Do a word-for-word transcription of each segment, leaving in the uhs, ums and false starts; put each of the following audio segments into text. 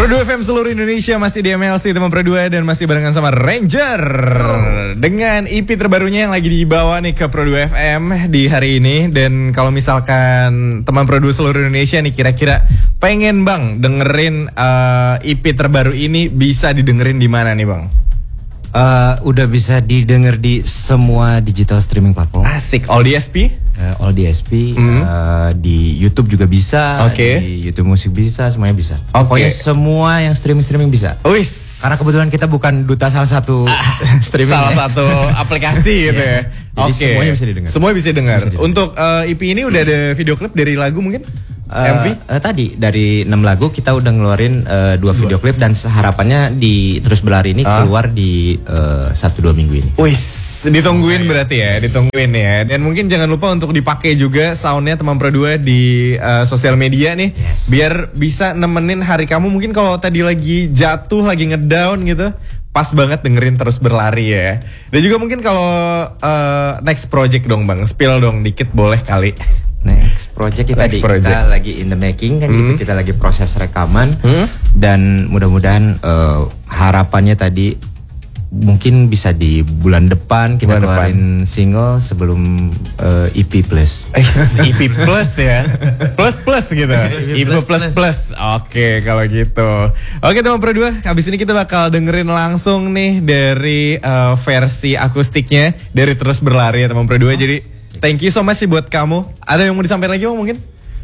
Pro dua F M seluruh Indonesia masih di M L C teman Pro dua dan masih barengan sama Ranger oh. dengan E P terbarunya yang lagi dibawa nih ke Pro dua F M di hari ini. Dan kalau misalkan teman Pro dua seluruh Indonesia nih kira-kira pengen bang dengerin uh, E P terbaru ini, bisa didengerin di mana nih bang? Uh, udah bisa didengar di semua digital streaming platform. Asik, all D S P? Uh, all D S P, mm. uh, di YouTube juga bisa, okay. di YouTube musik bisa, semuanya bisa. Okay. Pokoknya semua yang streaming-streaming bisa. Wis. Karena kebetulan kita bukan duta salah satu ah, streaming. Salah satu aplikasi gitu ya. Jadi okay. semuanya bisa didengar. Semua bisa didengar. Untuk uh, E P ini udah ada video klip dari lagu mungkin? Uh, M V? Uh, tadi dari enam lagu kita udah ngeluarin uh, dua video klip dan harapannya di Terus Berlari ini uh. keluar di satu dua minggu ini. Wis, ditungguin berarti ya, ditungguin ya. Dan mungkin jangan lupa untuk dipakai juga soundnya teman Pro dua di uh, sosial media nih, yes. biar bisa nemenin hari kamu. Mungkin kalau tadi lagi jatuh, lagi ngedown gitu, pas banget dengerin Terus Berlari ya. Dan juga mungkin kalau uh, next project dong bang, spill dong dikit boleh kali. Next project kita Next di, project. kita lagi in the making kan, hmm. gitu. Kita lagi proses rekaman hmm. dan mudah-mudahan uh, harapannya tadi mungkin bisa di bulan depan kita bulan keluarin depan. single sebelum uh, E P plus. E P plus ya, plus plus gitu. E P plus plus. plus. Oke kalau gitu. Oke teman Pro dua, habis ini kita bakal dengerin langsung nih dari uh, versi akustiknya dari Terus Berlari ya teman Pro dua. Oh. Jadi thank you so much sih buat kamu. Ada yang mau disampaikan lagi bang mungkin?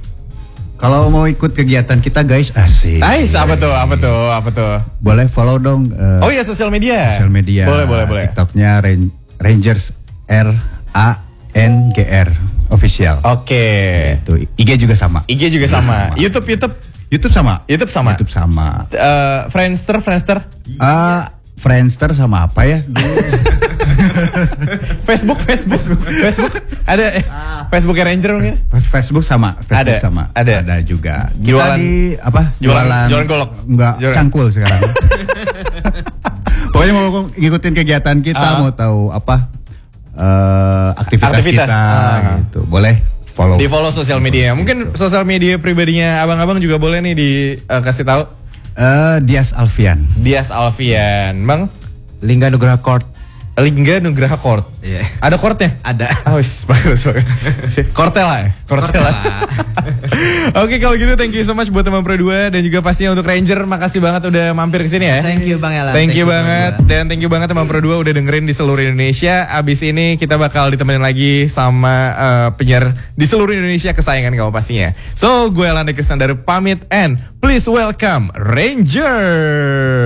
Kalau mau ikut kegiatan kita guys, asik. Ais, apa tuh? Apa tuh? Apa tuh? Boleh follow dong. Uh, oh iya sosial media. Sosial media. Boleh, boleh, boleh. TikToknya Rangers R A N G R official. Oke. Okay. Itu I G juga sama. I G juga sama. sama. YouTube, YouTube. YouTube sama. YouTube sama. YouTube sama. Uh, Friendster, Friendster. Uh, Friendster sama apa ya? Facebook, Facebook, Facebook. Ada eh, Facebooknya Ranger mungkin? Facebook sama, Facebook ada, sama. Ada, ada juga. Jualan di apa? Jualan, jualan golok. Enggak, jualan. Cangkul sekarang. Pokoknya mau ngikutin kegiatan kita, uh. mau tahu apa uh, aktivitas, aktivitas kita, uh. gitu. Boleh follow. Di follow sosial media. Mungkin gitu. Sosial media pribadinya abang-abang juga boleh nih dikasih uh, tahu. Uh, Dias Alfian. Dias Alfian, bang. Lingga Nugraha Court. Lingga Nugraha Court. Iya. Ada courtnya? Ada. Oh, bagus bagus. Kortela ya? Kortela. Oke kalau gitu thank you so much buat teman Pro dua dan juga pastinya untuk Ranger, makasih banget udah mampir ke sini ya. Thank you Bang Elan. Thank, thank you, you banget dan thank you banget teman Pro dua udah dengerin di seluruh Indonesia. Abis ini kita bakal ditemenin lagi sama uh, penyiar di seluruh Indonesia kesayangan kamu pastinya. So gue Elan Krisnandar pamit and please welcome Ranger.